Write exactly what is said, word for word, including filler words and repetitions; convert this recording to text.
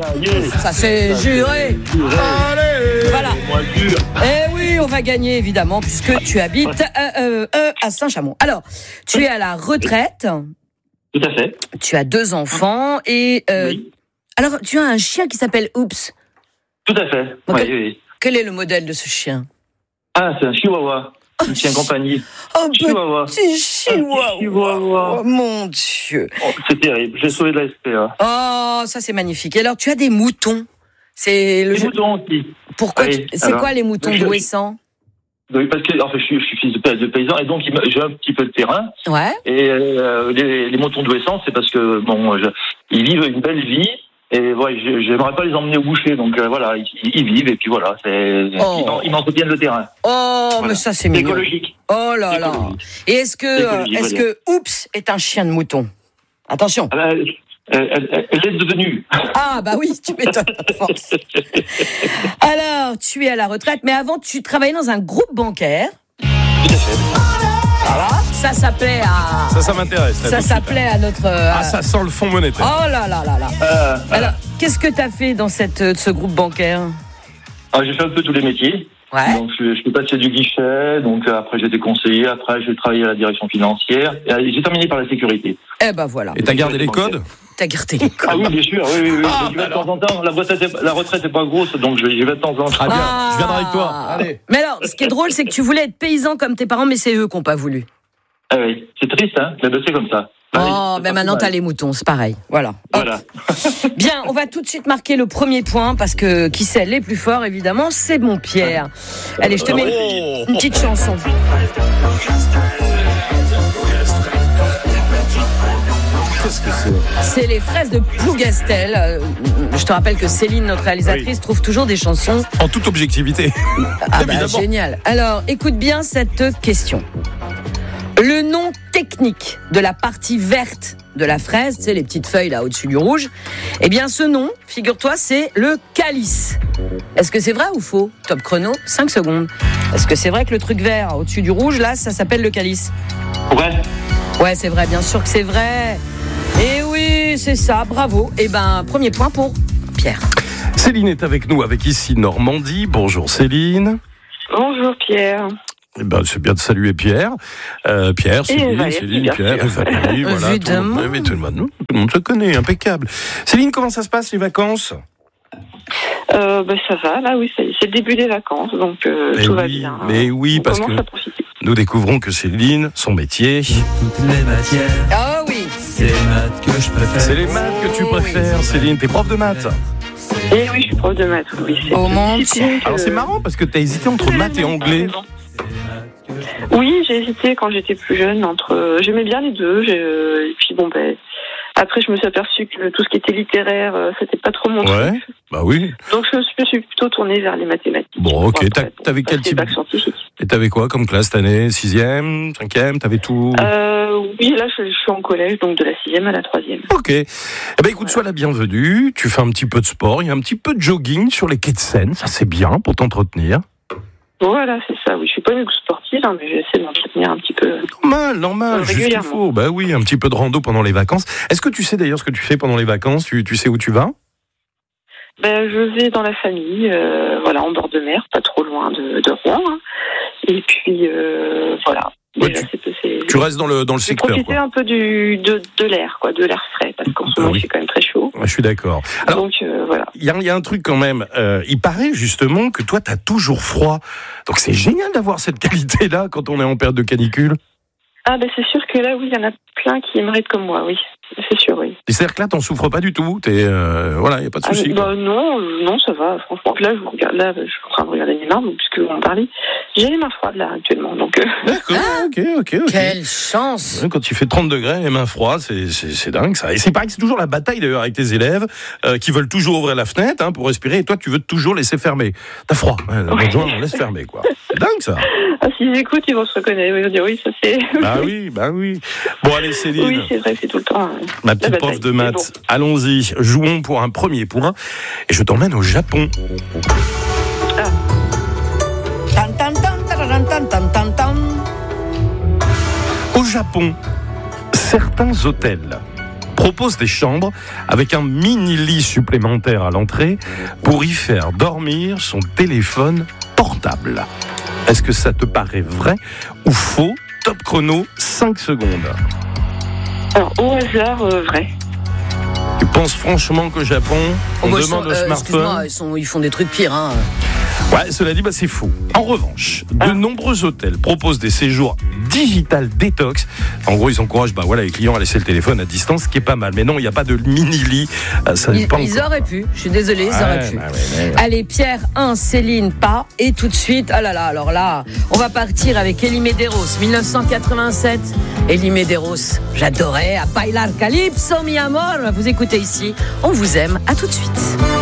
Ça c'est juré. Allez. Voilà. Eh oui, on va gagner évidemment puisque tu habites euh, euh, euh, à Saint-Chamond. Alors, tu es à la retraite. Tout à fait. Tu as deux enfants et euh, Oui. alors tu as un chien qui s'appelle Oups. Tout à fait. Donc, Oui, oui. Quel est le modèle de ce chien? Ah, c'est un chihuahua. Un chien compagnie. Oh, Chihuahua. petit chihuahua. Un chihuahua. Oh, mon Dieu. Oh, c'est terrible. J'ai sauvé de la S P A. Oh, ça c'est magnifique. Et alors, tu as des moutons. C'est le Les moutons aussi. Pourquoi Oui, tu... C'est alors, quoi les moutons je- douessants? Oui, parce que en fait, je, suis, je suis fils de, pa- de paysan et donc il me- j'ai un petit peu de terrain. Ouais. Et euh, les, les moutons douessants, c'est parce que bon, je, ils vivent une belle vie. Et ouais, je j'aimerais pas les emmener au boucher, donc euh, voilà, ils, ils vivent et puis voilà, c'est Oh. ils, en- ils entretiennent le terrain. Oh, Voilà. mais ça c'est C'est mignon. écologique. Oh là là. Écologique. Et est-ce que, Écologique, est-ce voilà. que Oups est un chien de mouton? Attention. Ah ben, elle, elle, elle, elle est devenue. Ah bah oui, tu m'étonnes à force. Alors, tu es à la retraite, mais avant, tu travaillais dans un groupe bancaire. Tout à fait. Voilà. Ça s'appelait à... Ça, ça m'intéresse. là, Ça tout de suite, s'appelait là. à notre... euh, Ah, ça sent le fonds monétaire. Oh là là là là. Euh, Alors, qu'est-ce que tu as fait dans cette, euh, ce groupe bancaire? alors, j'ai fait un peu tous les métiers. Ouais. Donc je, je suis passé du guichet, donc euh, après j'étais conseiller, après j'ai travaillé à la direction financière, et euh, j'ai terminé par la sécurité. Eh ben voilà. Et t'as gardé les codes? T'as gardé les codes. Ah oui, bien sûr, oui, oui, oui. Ah, j'y vais de temps en temps. La retraite, est, la retraite est pas grosse, donc j'y vais de temps en temps. Ah bien, Ah. je viendrai avec toi. Allez. Mais alors, ce qui est drôle, c'est que tu voulais être paysan comme tes parents, mais c'est eux qui n'ont pas voulu. Ah oui, c'est triste, hein, mais c'est comme ça. Oh, Allez, ben c'est maintenant pas t'as mal. les moutons, c'est pareil. Voilà. Hop. Voilà. Bien, on va tout de suite marquer le premier point parce que qui sait les plus forts, évidemment, c'est mon Pierre. Allez, je te mets Oh. une petite chanson. Qu'est-ce que c'est? C'est les fraises de Plougastel. Euh, Je te rappelle que Céline, notre réalisatrice, trouve toujours des chansons. En toute objectivité. Ah bah Évidemment. génial. Alors, écoute bien cette question. Le nom technique de la partie verte de la fraise, tu sais, les petites feuilles là au-dessus du rouge, eh bien ce nom, figure-toi, c'est le calice. Est-ce que c'est vrai ou faux? Top chrono, cinq secondes. Est-ce que c'est vrai que le truc vert au-dessus du rouge, là, ça s'appelle le calice? Ouais. Ouais, c'est vrai, bien sûr que c'est vrai. Et oui, c'est ça, bravo. Eh ben, premier point pour Pierre. Céline est avec nous, avec ici Normandie. Bonjour Céline. Bonjour Pierre. Eh ben, c'est bien de saluer Pierre. Euh, Pierre, Céline, Valérie, Céline, bien Pierre, sûr. et Valérie, voilà. Tout le, Évidemment. monde, oui, tout, le monde, tout le monde se connaît, impeccable. Céline, comment ça se passe les vacances? Euh, bah, ça va, là oui, c'est c'est le début des vacances, donc euh, Mais tout va oui, bien. mais oui, On parce commence que à profiter. nous découvrons que Céline, son métier, Toutes les matières, Ah oui. c'est les maths que je préfère. c'est les maths que tu Oh, préfères. Céline, t'es prof de maths. Et oui, je suis prof de maths, oui. C'est Oh, une mon discipline Dieu. que- Alors c'est marrant parce que t'as hésité entre maths et anglais. Oui, j'ai hésité quand j'étais plus jeune entre. euh, J'aimais bien les deux, j'ai, euh, et puis bon ben. Après, je me suis aperçue que tout ce qui était littéraire, euh, c'était pas trop mon Ouais, truc. bah oui. Donc, je me suis- je me suis plutôt tournée vers les mathématiques. Bon, ok. Après, T'as- bon, t'avais quel passer type- le bac scientifique. Et t'avais quoi comme classe cette année? Sixième, cinquième, t'avais tout? Euh, oui, là, je, je suis en collège, donc de la sixième à la troisième. Ok. Eh ben écoute, sois la bienvenue. Tu fais un petit peu de sport, il y a un petit peu de jogging sur les quais de Seine, ça c'est bien pour t'entretenir. Voilà, c'est ça. Oui, je suis pas une sportive, hein, mais j'essaie de m'entretenir un petit peu. Normal, normal, Euh, juste qu'il régulièrement. faut. Bah oui, un petit peu de rando pendant les vacances. Est-ce que tu sais d'ailleurs ce que tu fais pendant les vacances? Tu, tu sais où tu vas? Ben, je vais dans la famille, euh, voilà, en bord de mer, pas trop loin de, de Rouen. hein. Et puis, euh, voilà. Ouais, Déjà, c'est, c'est, Tu restes dans le, dans le j'ai secteur, profité quoi. un peu du, de, de l'air, quoi, de l'air frais, parce qu'en ce Ah moment, oui. il fait quand même très chaud. Ouais, je suis d'accord. Alors, Donc, euh, voilà. il y, a- il y a un truc quand même. Euh, il paraît justement que toi, t'as toujours froid. Donc c'est génial d'avoir cette qualité-là quand on est en période de canicule. Ah, ben, c'est sûr que là, oui, il y en a plein qui aimeraient être comme moi, oui. C'est sûr, oui. Et c'est-à-dire que là, t'en souffres pas du tout. T'es, euh, voilà, il n'y a pas de Ah, souci. quoi. bah, non, euh, non, ça va. Franchement, là, je vous regarde, là, je suis en train de regarder mes mains, puisque vous en parlez. J'ai les mains froides, là, actuellement, donc, euh, D'accord, ok, ok, ok. Quelle chance. Ouais, Quand il fait trente degrés, les mains froides, c'est, c'est, c'est dingue ça. Et c'est pareil que c'est toujours la bataille d'ailleurs avec tes élèves euh, qui veulent toujours ouvrir la fenêtre hein, pour respirer et toi tu veux toujours laisser fermer. T'as froid, ouais, dans le joint, on laisse fermer quoi. C'est dingue ça. ah, s'ils écoutent, ils vont se reconnaître. Ils vont dire, oui, ça c'est. Bah oui, bah oui. Bon allez Céline, Oui, c'est vrai, c'est tout le temps. euh, ma la petite bataille. prof de Mais maths, allons-y, jouons pour un premier point et je t'emmène au Japon. Tan, tan, tan, tararan, tan, tan, tan, tan. Au Japon, certains hôtels propose des chambres avec un mini-lit supplémentaire à l'entrée pour y faire dormir son téléphone portable. Est-ce que ça te paraît vrai ou faux? Top chrono, cinq secondes. Alors, au hasard, euh, vrai. Tu penses franchement qu'au Japon, on Oh, bah, demande sont, au euh, smartphone? excuse-moi, ils, sont, ils font des trucs pires. Hein. Ouais, cela dit, bah, c'est faux. En revanche, de Ah. nombreux hôtels proposent des séjours digital détox. En gros, ils encouragent bah, voilà, les clients à laisser le téléphone à distance, ce qui est pas mal. Mais non, il n'y a pas de mini-lit. Ça Ils, pas ils encore. auraient pu, je suis désolée, ils Ouais, auraient pu. bah ouais, ouais, ouais. Allez, Pierre un, Céline pas. Et tout de suite, ah là là, alors là, on va partir avec Elie Medeiros, dix-neuf cent quatre-vingt-sept. Elie Medeiros, j'adorais, à bailar calypso, mi amor. Vous écoutez ici, on vous aime, à tout de suite.